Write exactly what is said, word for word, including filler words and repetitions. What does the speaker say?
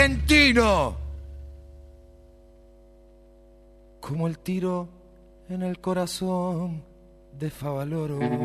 argentino. Como el tiro en el corazón de Favaloro.